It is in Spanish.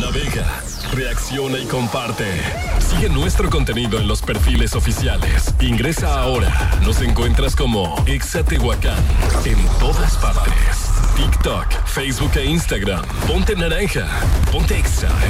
navega, reacciona y comparte. Sigue nuestro contenido en los perfiles oficiales. Ingresa ahora. Nos encuentras como Exa Tehuacán en todas partes. TikTok, Facebook e Instagram. Ponte naranja. Ponte Exa